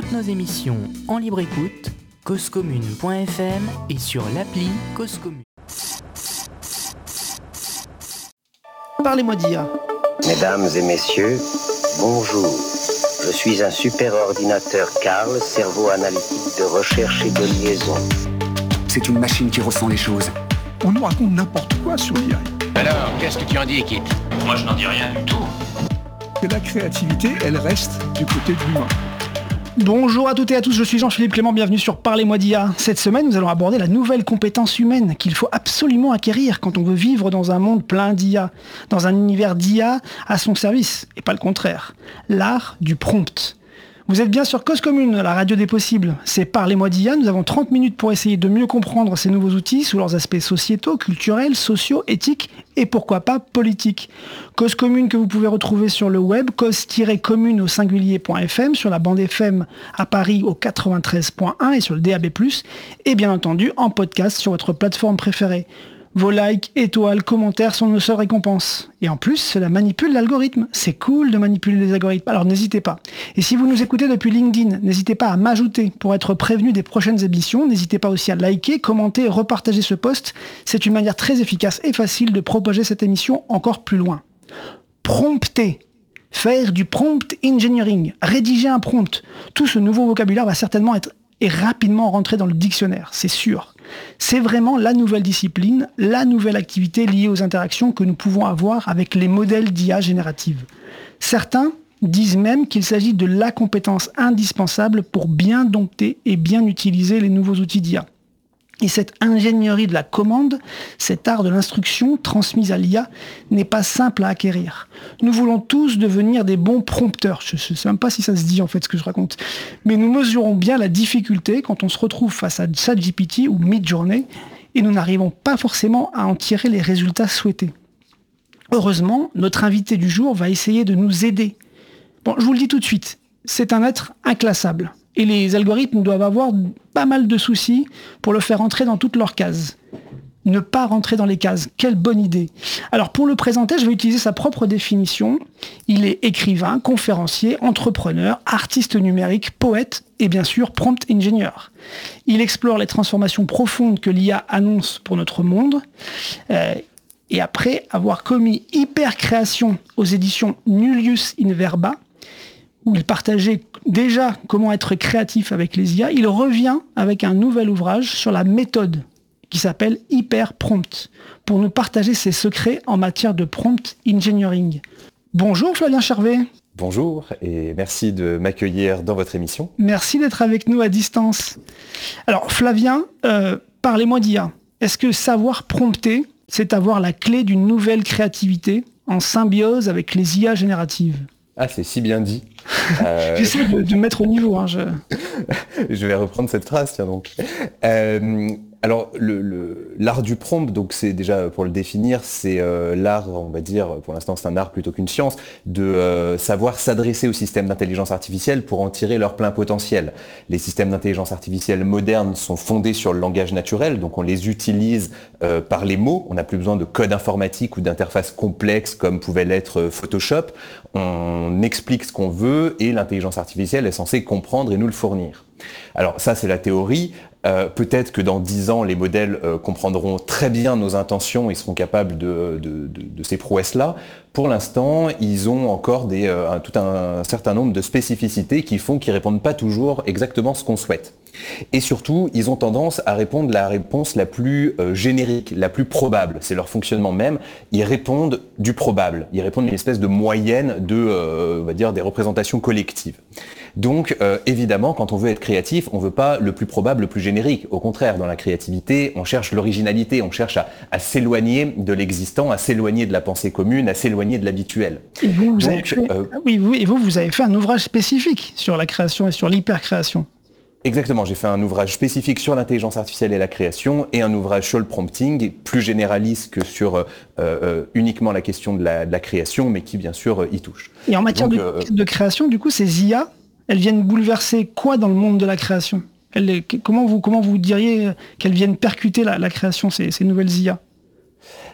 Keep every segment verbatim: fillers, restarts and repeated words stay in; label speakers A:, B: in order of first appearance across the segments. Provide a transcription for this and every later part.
A: toutes nos émissions en libre écoute, causecommune point f m et sur l'appli Cause Commune.
B: Parlez-moi d'I A.
C: Mesdames et messieurs, bonjour. Je suis un super-ordinateur Karl, cerveau analytique de recherche et de liaison.
D: C'est une machine qui ressent les choses.
E: On nous raconte n'importe quoi sur l'I A.
F: Alors, qu'est-ce que tu en dis, Kit ?
G: Moi, je n'en dis rien du tout.
E: Que la créativité, elle reste du côté de l'humain.
B: Bonjour à toutes et à tous, je suis Jean-Philippe Clément, bienvenue sur Parlez-moi d'I A. Cette semaine, nous allons aborder la nouvelle compétence humaine qu'il faut absolument acquérir quand on veut vivre dans un monde plein d'I A, dans un univers d'I A à son service, et pas le contraire. L'art du prompt. Vous êtes bien sur Cause Commune, la radio des possibles. C'est Parlez-moi d'I A, nous avons trente minutes pour essayer de mieux comprendre ces nouveaux outils sous leurs aspects sociétaux, culturels, sociaux, éthiques et pourquoi pas politiques. Cause Commune que vous pouvez retrouver sur le web, cause-commune au singulier.fm, sur la bande F M à Paris au quatre-vingt-treize point un et sur le D A B plus, et bien entendu en podcast sur votre plateforme préférée. Vos likes, étoiles, commentaires sont nos seules récompenses. Et en plus, cela manipule l'algorithme. C'est cool de manipuler les algorithmes, alors n'hésitez pas. Et si vous nous écoutez depuis LinkedIn, n'hésitez pas à m'ajouter pour être prévenu des prochaines émissions. N'hésitez pas aussi à liker, commenter et repartager ce post. C'est une manière très efficace et facile de propager cette émission encore plus loin. Prompter. Faire du prompt engineering. Rédiger un prompt. Tout ce nouveau vocabulaire va certainement être et rapidement rentrer dans le dictionnaire, c'est sûr. C'est vraiment la nouvelle discipline, la nouvelle activité liée aux interactions que nous pouvons avoir avec les modèles d'I A générative. Certains disent même qu'il s'agit de la compétence indispensable pour bien dompter et bien utiliser les nouveaux outils d'I A. Et cette ingénierie de la commande, cet art de l'instruction transmise à l'I A, n'est pas simple à acquérir. Nous voulons tous devenir des bons prompteurs. Je ne sais même pas si ça se dit en fait ce que je raconte. Mais nous mesurons bien la difficulté quand on se retrouve face à ChatGPT ou Midjourney et nous n'arrivons pas forcément à en tirer les résultats souhaités. Heureusement, notre invité du jour va essayer de nous aider. Bon, je vous le dis tout de suite, c'est un être inclassable. Et les algorithmes doivent avoir pas mal de soucis pour le faire entrer dans toutes leurs cases. Ne pas rentrer dans les cases, quelle bonne idée. Alors pour le présenter, je vais utiliser sa propre définition. Il est écrivain, conférencier, entrepreneur, artiste numérique, poète et bien sûr prompt engineer. Il explore les transformations profondes que l'I A annonce pour notre monde. Euh, et après avoir commis Hypercréation aux éditions Nullius in Verba, où il partageait déjà comment être créatif avec les I A, il revient avec un nouvel ouvrage sur la méthode qui s'appelle Hyper Prompt, pour nous partager ses secrets en matière de prompt engineering. Bonjour Flavien Charvet.
H: Bonjour et merci de m'accueillir dans votre émission.
B: Merci d'être avec nous à distance. Alors Flavien, euh, parlez-moi d'I A. Est-ce que savoir prompter, c'est avoir la clé d'une nouvelle créativité en symbiose avec les I A génératives ?
H: Ah, c'est si bien dit. Euh...
B: J'essaie de, de me mettre au niveau. Hein, je...
H: je vais reprendre cette phrase, tiens donc. Euh, alors, le, le, l'art du prompt, donc c'est déjà, pour le définir, c'est euh, l'art, on va dire, pour l'instant c'est un art plutôt qu'une science, de euh, savoir s'adresser aux systèmes d'intelligence artificielle pour en tirer leur plein potentiel. Les systèmes d'intelligence artificielle modernes sont fondés sur le langage naturel, donc on les utilise euh, par les mots, on n'a plus besoin de code informatique ou d'interfaces complexes comme pouvait l'être Photoshop, on explique ce qu'on veut et l'intelligence artificielle est censée comprendre et nous le fournir. Alors ça c'est la théorie, euh, peut-être que dans dix ans les modèles euh, comprendront très bien nos intentions et seront capables de, de, de, de ces prouesses-là. Pour l'instant, ils ont encore des, euh, un, tout un, un certain nombre de spécificités qui font qu'ils répondent pas toujours exactement ce qu'on souhaite. Et surtout, ils ont tendance à répondre la réponse la plus euh, générique, la plus probable. C'est leur fonctionnement même. Ils répondent du probable. Ils répondent à une espèce de moyenne de, euh, on va dire, des représentations collectives. Donc, euh, évidemment, quand on veut être créatif, on veut pas le plus probable, le plus générique. Au contraire, dans la créativité, on cherche l'originalité, on cherche à, à s'éloigner de l'existant, à s'éloigner de la pensée commune, à s'éloigner de l'habituel.
B: Et vous, vous
H: Donc,
B: avez fait,
H: euh,
B: oui, vous, et vous, vous avez fait un ouvrage spécifique sur la création et sur l'hypercréation.
H: Exactement, j'ai fait un ouvrage spécifique sur l'intelligence artificielle et la création et un ouvrage sur le prompting, plus généraliste que sur euh, euh, uniquement la question de la, de la création, mais qui bien sûr euh, y touche.
B: Et en matière Donc, de, euh, de création, du coup, ces I A, elles viennent bouleverser quoi dans le monde de la création ? elles, comment, vous, comment vous diriez qu'elles viennent percuter la, la création, ces, ces nouvelles I A ?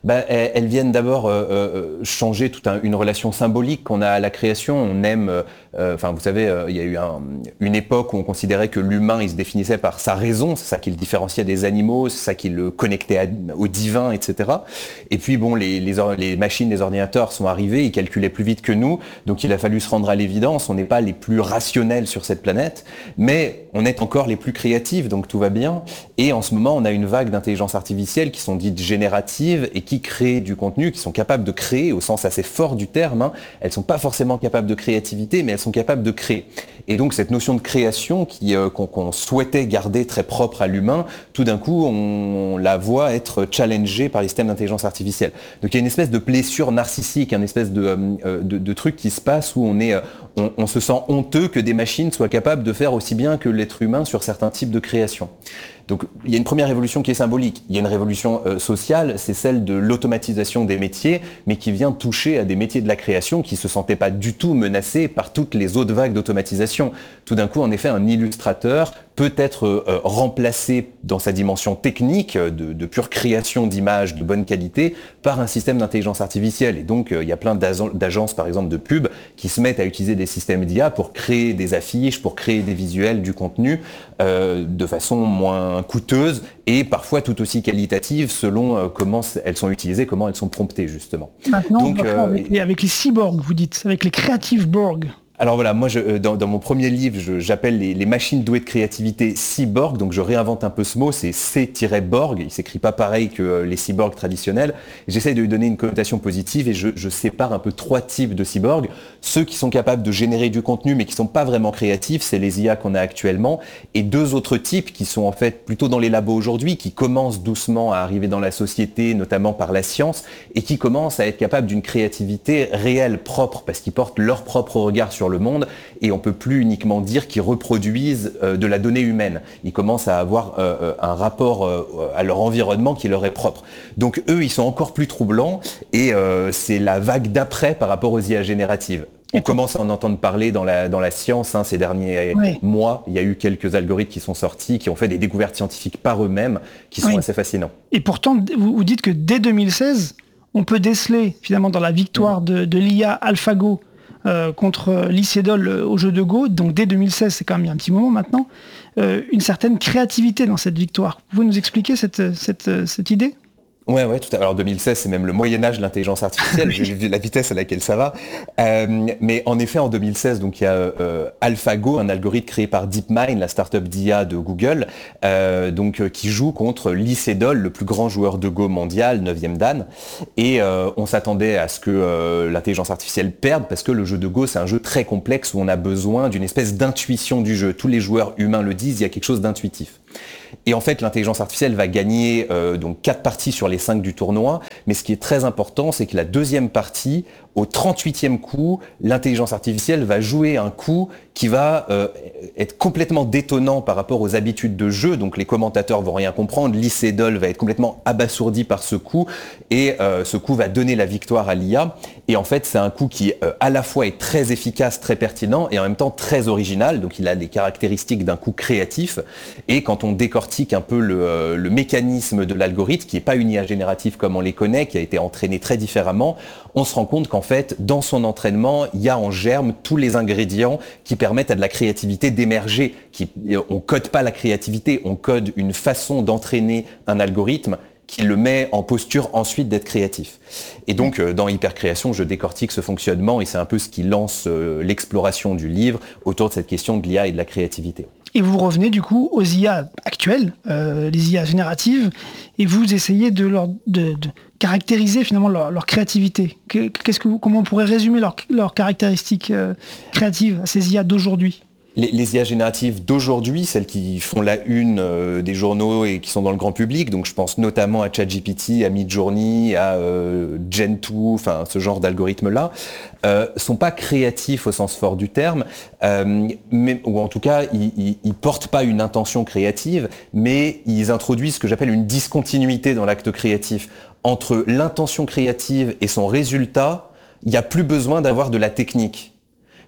H: bah, elles, elles viennent d'abord euh, euh, changer toute un, une relation symbolique qu'on a à la création. On aime, euh, enfin vous savez, euh, il y a eu un, une époque où on considérait que l'humain il se définissait par sa raison, c'est ça qui le différenciait des animaux, c'est ça qui le connectait à, au divin, et cetera. Et puis bon, les, les, or, les machines, les ordinateurs sont arrivés, ils calculaient plus vite que nous, donc il a fallu se rendre à l'évidence, on n'est pas les plus rationnels sur cette planète, mais on est encore les plus créatifs, donc tout va bien. Et en ce moment, on a une vague d'intelligence artificielle qui sont dites génératives et qui créent du contenu, qui sont capables de créer au sens assez fort du terme. Hein. Elles sont pas forcément capables de créativité, mais elles sont capables de créer. Et donc cette notion de création qui, euh, qu'on, qu'on souhaitait garder très propre à l'humain, tout d'un coup, on, on la voit être challengée par les systèmes d'intelligence artificielle. Donc il y a une espèce de blessure narcissique, une espèce de, euh, de, de truc qui se passe où on est, euh, on, on se sent honteux que des machines soient capables de faire aussi bien que l'être humain sur certains types de création. Donc il y a une première révolution qui est symbolique. Il y a une révolution euh, sociale, c'est celle de l'automatisation des métiers, mais qui vient toucher à des métiers de la création qui se sentaient pas du tout menacés par toutes les autres vagues d'automatisation. Tout d'un coup, en effet, un illustrateur peut être euh, remplacé dans sa dimension technique de, de pure création d'images de bonne qualité par un système d'intelligence artificielle. Et donc, euh, il y a plein d'agences, par exemple, de pub qui se mettent à utiliser des systèmes d'I A pour créer des affiches, pour créer des visuels, du contenu, euh, de façon moins coûteuse et parfois tout aussi qualitative selon euh, comment elles sont utilisées, comment elles sont promptées, justement.
B: Maintenant, donc, euh, avec, les, avec les cyborgs, vous dites, avec les creative borg.
H: Alors voilà, moi je, dans, dans mon premier livre, je, j'appelle les, les machines douées de créativité cyborg, donc je réinvente un peu ce mot, c'est C-borg, il s'écrit pas pareil que euh, les cyborgs traditionnels. J'essaye de lui donner une connotation positive et je, je sépare un peu trois types de cyborgs. Ceux qui sont capables de générer du contenu mais qui sont pas vraiment créatifs, c'est les I A qu'on a actuellement, et deux autres types qui sont en fait plutôt dans les labos aujourd'hui, qui commencent doucement à arriver dans la société, notamment par la science, et qui commencent à être capables d'une créativité réelle, propre, parce qu'ils portent leur propre regard sur le monde et on peut plus uniquement dire qu'ils reproduisent euh, de la donnée humaine. Ils commencent à avoir euh, un rapport euh, à leur environnement qui leur est propre. Donc eux, ils sont encore plus troublants et euh, c'est la vague d'après par rapport aux I A génératives. On et commence à en entendre parler dans la, dans la science hein, ces derniers oui. mois. Il y a eu quelques algorithmes qui sont sortis, qui ont fait des découvertes scientifiques par eux-mêmes, qui sont oui. assez fascinants.
B: Et pourtant, vous, vous dites que dès deux mille seize, on peut déceler finalement dans la victoire mmh. de, de l'I A AlphaGo Euh, contre Lycédol euh, au jeu de Go, donc dès deux mille seize, c'est quand même il y a un petit moment maintenant, euh, une certaine créativité dans cette victoire. Vous pouvez nous expliquer cette, cette, cette idée ?
H: Ouais, ouais, tout à fait. Alors deux mille seize, c'est même le Moyen-Âge de l'intelligence artificielle, j'ai vu la vitesse à laquelle ça va. Euh, mais en effet, en deux mille seize, donc il y a euh, AlphaGo, un algorithme créé par DeepMind, la start-up d'I A de Google, euh, donc euh, qui joue contre Lycédol, le plus grand joueur de Go mondial, neuvième dan. Et euh, on s'attendait à ce que euh, l'intelligence artificielle perde, parce que le jeu de Go, c'est un jeu très complexe où on a besoin d'une espèce d'intuition du jeu. Tous les joueurs humains le disent, il y a quelque chose d'intuitif. Et en fait, l'intelligence artificielle va gagner euh, donc quatre parties sur les cinq du tournoi. Mais ce qui est très important, c'est que la deuxième partie, au trente-huitième coup, l'intelligence artificielle va jouer un coup qui va euh, être complètement détonnant par rapport aux habitudes de jeu. Donc les commentateurs vont rien comprendre. Lycédol va être complètement abasourdi par ce coup. Et euh, ce coup va donner la victoire à l'I A. Et en fait, c'est un coup qui euh, à la fois est très efficace, très pertinent et en même temps très original. Donc il a les caractéristiques d'un coup créatif. Et quand on décortique un peu le, euh, le mécanisme de l'algorithme, qui n'est pas une I A générative comme on les connaît, qui a été entraîné très différemment, on se rend compte qu'en fait, dans son entraînement, il y a en germe tous les ingrédients qui permettent à de la créativité d'émerger. Qui, on code pas la créativité, on code une façon d'entraîner un algorithme qui le met en posture ensuite d'être créatif. Et donc, euh, dans Hypercréation, je décortique ce fonctionnement et c'est un peu ce qui lance euh, l'exploration du livre autour de cette question de l'I A et de la créativité.
B: Et vous revenez du coup aux I A actuelles, euh, les I A génératives, et vous essayez de leur de, de caractériser finalement leur, leur créativité. Qu'est-ce que vous, comment on pourrait résumer leurs leur caractéristiques euh, créatives à ces I A d'aujourd'hui ?
H: Les, les I A génératives d'aujourd'hui, celles qui font la une euh, des journaux et qui sont dans le grand public, donc je pense notamment à ChatGPT, à Midjourney, à euh, Gen deux, enfin ce genre d'algorithmes-là, euh, sont pas créatifs au sens fort du terme, euh, mais, ou en tout cas ils, ils, ils portent pas une intention créative, mais ils introduisent ce que j'appelle une discontinuité dans l'acte créatif. Entre l'intention créative et son résultat, il n'y a plus besoin d'avoir de la technique.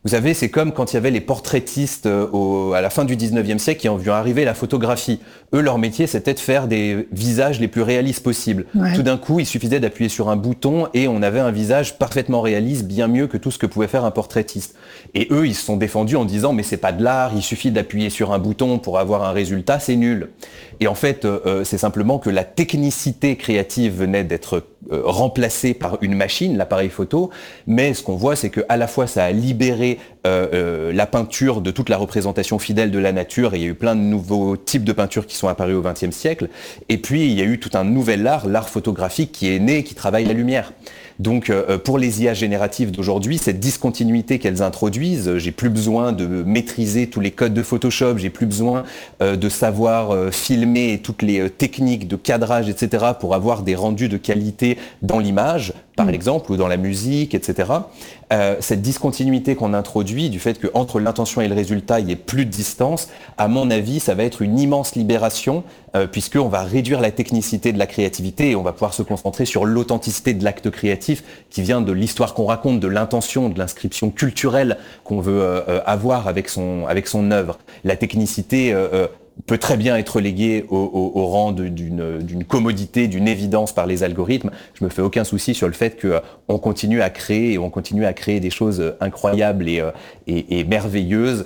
H: Vous savez, c'est comme quand il y avait les portraitistes euh, au, à la fin du dix-neuvième siècle qui ont vu arriver la photographie. Eux, leur métier, c'était de faire des visages les plus réalistes possibles. Ouais. Tout d'un coup, il suffisait d'appuyer sur un bouton et on avait un visage parfaitement réaliste, bien mieux que tout ce que pouvait faire un portraitiste. Et eux, ils se sont défendus en disant « mais c'est pas de l'art, il suffit d'appuyer sur un bouton pour avoir un résultat, c'est nul ». Et en fait, euh, c'est simplement que la technicité créative venait d'être euh, remplacée par une machine, l'appareil photo, mais ce qu'on voit, c'est qu'à la fois, ça a libéré euh, euh, la peinture de toute la représentation fidèle de la nature, et il y a eu plein de nouveaux types de peintures qui sont apparus au vingtième siècle, et puis il y a eu tout un nouvel art, l'art photographique qui est né, qui travaille la lumière. Donc euh, pour les I A génératives d'aujourd'hui, cette discontinuité qu'elles introduisent, j'ai plus besoin de maîtriser tous les codes de Photoshop, j'ai plus besoin euh, de savoir euh, filmer toutes les euh, techniques de cadrage, et cetera pour avoir des rendus de qualité dans l'image, par mmh. exemple, ou dans la musique, et cetera. Euh, cette discontinuité qu'on introduit, du fait qu'entre l'intention et le résultat, il n'y ait plus de distance, à mon avis, ça va être une immense libération, euh, puisqu'on va réduire la technicité de la créativité et on va pouvoir se concentrer sur l'authenticité de l'acte créatif qui vient de l'histoire qu'on raconte, de l'intention, de l'inscription culturelle qu'on veut euh, avoir avec son, avec son œuvre. La technicité euh, euh, peut très bien être relégué au, au, au rang de, d'une, d'une commodité, d'une évidence par les algorithmes. Je me fais aucun souci sur le fait qu'on euh, continue à créer et on continue à créer des choses incroyables et, euh, et, et merveilleuses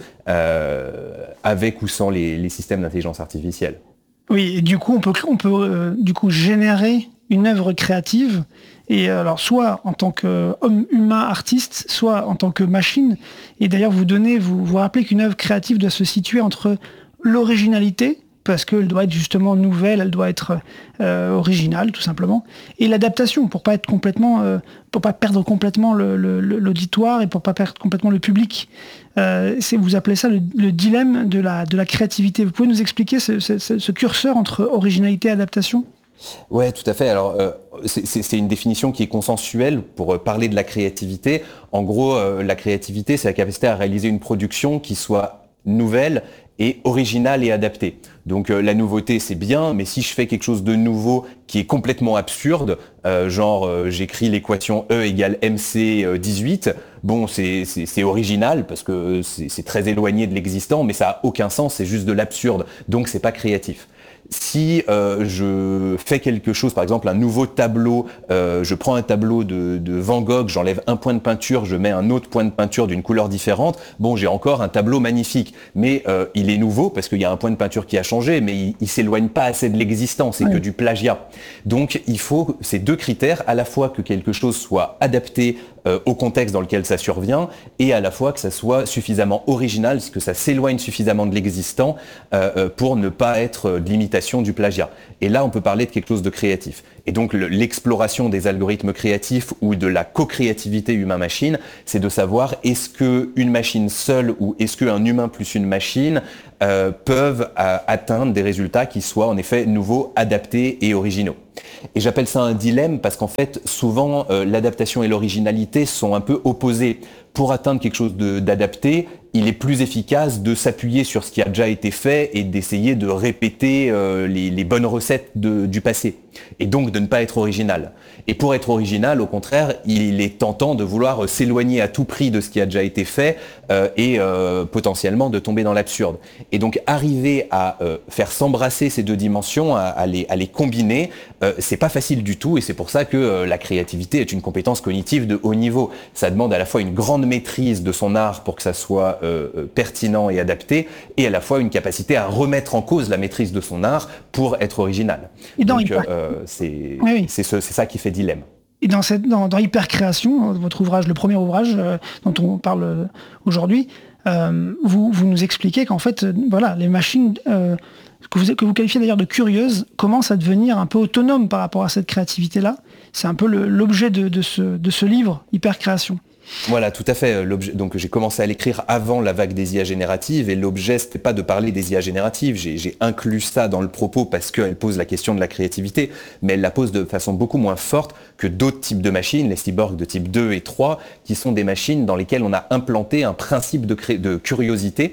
H: euh, avec ou sans les, les systèmes d'intelligence artificielle.
B: Oui, et du coup, on peut, on peut euh, du coup générer une œuvre créative, et alors soit en tant qu'homme humain artiste, soit en tant que machine. Et d'ailleurs, vous donnez, vous vous rappelez qu'une œuvre créative doit se situer entre l'originalité, parce qu'elle doit être justement nouvelle, elle doit être euh, originale, tout simplement, et l'adaptation, pour pas être complètement, euh, pour pas perdre complètement le, le, l'auditoire et pour pas perdre complètement le public. Euh, c'est, vous appelez ça le, le dilemme de la, de la créativité. Vous pouvez nous expliquer ce, ce, ce curseur entre originalité et adaptation ?
H: Ouais, tout à fait. Alors, euh, c'est, c'est une définition qui est consensuelle pour euh, parler de la créativité. En gros, euh, la créativité, c'est la capacité à réaliser une production qui soit nouvelle et originale et adaptée. Donc euh, la nouveauté c'est bien, mais si je fais quelque chose de nouveau qui est complètement absurde, euh, genre euh, j'écris l'équation E égale M C dix-huit, bon c'est, c'est, c'est original parce que c'est, c'est très éloigné de l'existant, mais ça a aucun sens, c'est juste de l'absurde, donc c'est pas créatif. Si euh, je fais quelque chose, par exemple un nouveau tableau, euh, je prends un tableau de, de Van Gogh, j'enlève un point de peinture, je mets un autre point de peinture d'une couleur différente, bon j'ai encore un tableau magnifique, mais euh, il est nouveau parce qu'il y a un point de peinture qui a changé, mais il, il s'éloigne pas assez de l'existant, c'est oui. que du plagiat. Donc il faut ces deux critères, à la fois que quelque chose soit adapté euh, au contexte dans lequel ça survient, et à la fois que ça soit suffisamment original, que ça s'éloigne suffisamment de l'existant euh, pour ne pas être de l'imitation du plagiat. Et là, on peut parler de quelque chose de créatif. Et donc, le, l'exploration des algorithmes créatifs ou de la co-créativité humain-machine, c'est de savoir est-ce qu'une machine seule ou est-ce qu'un humain plus une machine euh, peuvent euh, atteindre des résultats qui soient en effet nouveaux, adaptés et originaux. Et j'appelle ça un dilemme parce qu'en fait, souvent, euh, l'adaptation et l'originalité sont un peu opposées. Pour atteindre quelque chose de, d'adapté, il est plus efficace de s'appuyer sur ce qui a déjà été fait et d'essayer de répéter euh, les, les bonnes recettes de, du passé. Et donc de ne pas être original. Et pour être original, au contraire, il est tentant de vouloir s'éloigner à tout prix de ce qui a déjà été fait euh, et euh, potentiellement de tomber dans l'absurde. Et donc arriver à euh, faire s'embrasser ces deux dimensions, à, à, les, à les combiner, euh, c'est pas facile du tout et c'est pour ça que euh, la créativité est une compétence cognitive de haut niveau. Ça demande à la fois une grande maîtrise de son art pour que ça soit euh, pertinent et adapté et à la fois une capacité à remettre en cause la maîtrise de son art pour être original.
B: Et dans
H: donc, euh, c'est, oui, oui. c'est, ce, c'est ça qui fait dilemme.
B: Et dans, cette, dans, dans Hypercréation, votre ouvrage, le premier ouvrage euh, dont on parle euh, aujourd'hui, euh, vous, vous nous expliquez qu'en fait, euh, voilà, les machines euh, que, vous, que vous qualifiez d'ailleurs de curieuses commencent à devenir un peu autonomes par rapport à cette créativité-là. C'est un peu le, l'objet de, de, ce, de ce livre, Hypercréation.
H: Voilà, tout à fait. L'objet, donc j'ai commencé à l'écrire avant la vague des I A génératives et l'objet, c'était pas de parler des I A génératives. J'ai, j'ai inclus ça dans le propos parce qu'elle pose la question de la créativité, mais elle la pose de façon beaucoup moins forte que d'autres types de machines, les cyborgs de type deux et trois, qui sont des machines dans lesquelles on a implanté un principe de, cré- de curiosité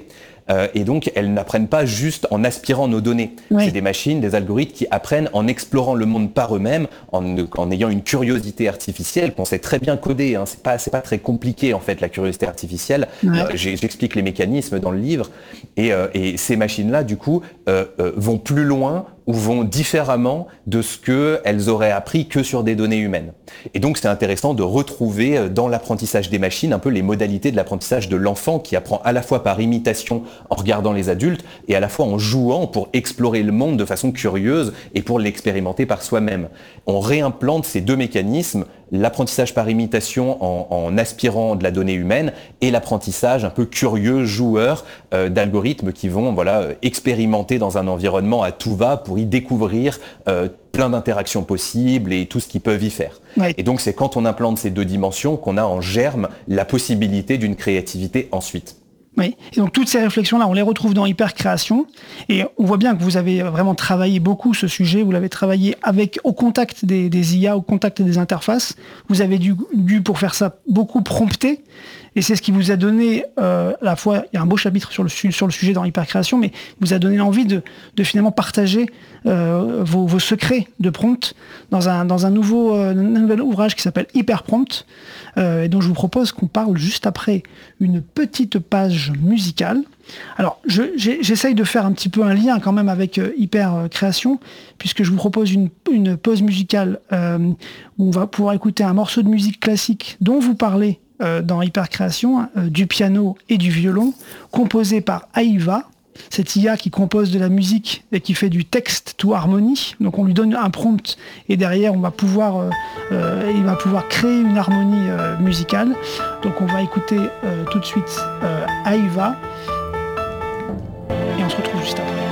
H: euh, et donc elles n'apprennent pas juste en aspirant nos données.
B: Oui.
H: C'est des machines, des algorithmes qui apprennent en explorant le monde par eux-mêmes, en, en ayant une curiosité artificielle qu'on sait très bien coder. Hein. C'est pas, c'est pas très compliqué en fait la curiosité artificielle.
B: Ouais.
H: Euh, j'explique les mécanismes dans le livre, et, euh, et ces machines-là, du coup, euh, euh, vont plus loin ou vont différemment de ce qu'elles auraient appris que sur des données humaines. Et donc c'est intéressant de retrouver dans l'apprentissage des machines un peu les modalités de l'apprentissage de l'enfant qui apprend à la fois par imitation en regardant les adultes et à la fois en jouant pour explorer le monde de façon curieuse et pour l'expérimenter par soi-même. On réimplante ces deux mécanismes, l'apprentissage par imitation en, en aspirant de la donnée humaine et l'apprentissage un peu curieux, joueur euh, d'algorithmes qui vont voilà, expérimenter dans un environnement à tout va pour y découvrir euh, plein d'interactions possibles et tout ce qu'ils peuvent y faire.
B: Ouais.
H: Et donc c'est quand on implante ces deux dimensions qu'on a en germe la possibilité d'une créativité ensuite.
B: Oui, et donc toutes ces réflexions-là, on les retrouve dans Hypercréation, et on voit bien que vous avez vraiment travaillé beaucoup ce sujet, vous l'avez travaillé avec, au contact des, des I A, au contact des interfaces, vous avez dû, dû pour faire ça, beaucoup prompter, et c'est ce qui vous a donné, euh, à la fois, il y a un beau chapitre sur le, sur le sujet dans Hypercréation, mais vous a donné l'envie de, de finalement partager euh, vos, vos secrets de prompt dans un, dans un, nouveau, euh, un nouvel ouvrage qui s'appelle Hyperprompt, euh, et dont je vous propose qu'on parle juste après une petite page musicale. Alors, je, j'ai, j'essaye de faire un petit peu un lien quand même avec euh, Hypercréation, puisque je vous propose une, une pause musicale euh, où on va pouvoir écouter un morceau de musique classique dont vous parlez euh, dans Hypercréation, euh, du piano et du violon, composé par Aïva, cette I A qui compose de la musique et qui fait du texte to harmonie. Donc on lui donne un prompt et derrière on va pouvoir, euh, euh, il va pouvoir créer une harmonie euh, musicale. Donc on va écouter euh, tout de suite euh, Aïva et on se retrouve juste après.